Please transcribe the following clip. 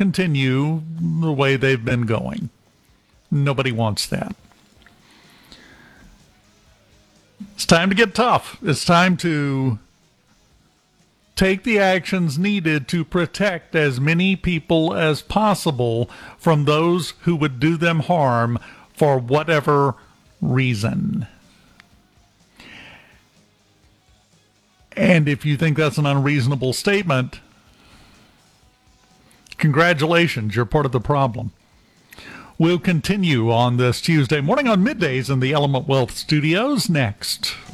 continue the way they've been going. Nobody wants that. It's time to get tough. It's time to take the actions needed to protect as many people as possible from those who would do them harm for whatever reason. And if you think that's an unreasonable statement, congratulations, you're part of the problem. We'll continue on this Tuesday morning on Middays in the Element Wealth Studios next.